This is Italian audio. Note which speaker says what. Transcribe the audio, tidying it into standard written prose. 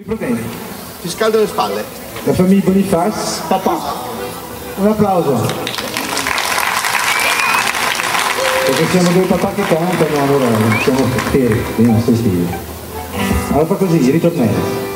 Speaker 1: problemi.
Speaker 2: Ti scaldo le spalle.
Speaker 1: La famiglia Boniface,
Speaker 2: Papà.
Speaker 1: un applauso. Perché siamo due papà che cantano, allora siamo fieri, non stai stili. Allora fa così, ritornello.